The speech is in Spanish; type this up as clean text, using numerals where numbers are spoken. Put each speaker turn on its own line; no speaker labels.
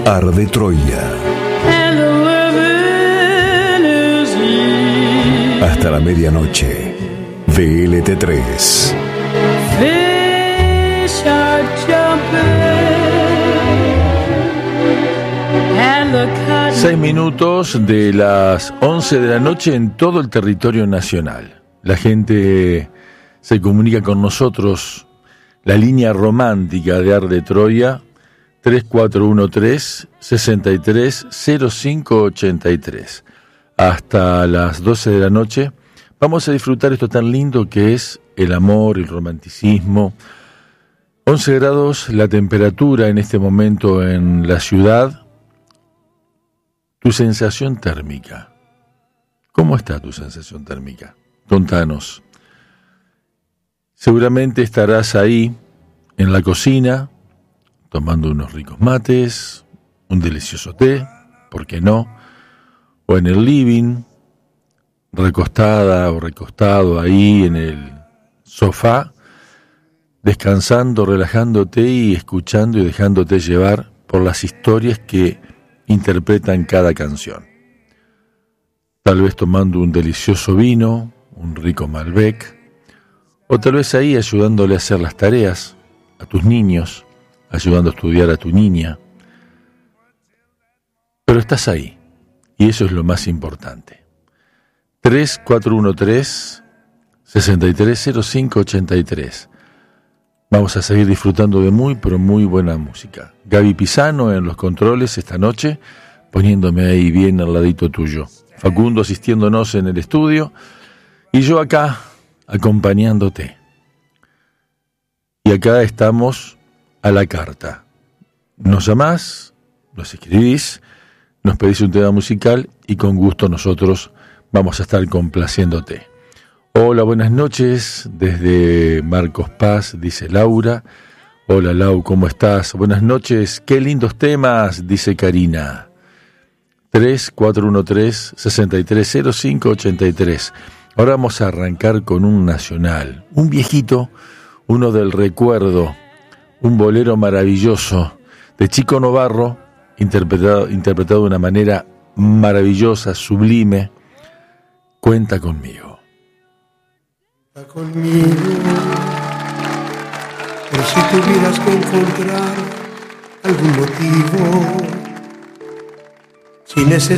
Arde Troya. Hasta la medianoche. VLT3.
6 minutos de las 11 de la noche en todo el territorio nacional. La gente se comunica con nosotros. La línea romántica de Arde Troya, 3413-630583. Hasta las 12 de la noche vamos a disfrutar esto tan lindo que es el amor, el romanticismo. 11 grados la temperatura en este momento en la ciudad. Tu sensación térmica. ¿Cómo está tu sensación térmica? Contanos. Seguramente estarás ahí en la cocina tomando unos ricos mates, un delicioso té, ¿por qué no? O en el living, recostada o recostado ahí en el sofá, descansando, relajándote y escuchando y dejándote llevar por las historias que interpretan cada canción. Tal vez tomando un delicioso vino, un rico Malbec, o tal vez ahí ayudándole a hacer las tareas a tus niños, ayudando a estudiar a tu niña. Pero estás ahí, y eso es lo más importante. 3413-630583. Vamos a seguir disfrutando de muy, pero muy buena música. Gaby Pisano en los controles esta noche, poniéndome ahí bien al ladito tuyo. Facundo asistiéndonos en el estudio, y yo acá acompañándote. Y acá estamos a la carta. Nos llamás, nos escribís, nos pedís un tema musical y con gusto nosotros vamos a estar complaciéndote. Hola, buenas noches, desde Marcos Paz, dice Laura. Hola Lau, ¿cómo estás? Buenas noches, qué lindos temas, dice Karina. 3413-630583. Ahora vamos a arrancar con un nacional, un viejito, uno del recuerdo, un bolero maravilloso de Chico Novarro, interpretado de una manera maravillosa, sublime. Cuenta conmigo.
Cuenta conmigo, por si tuvieras que encontrar algún motivo, si necesitas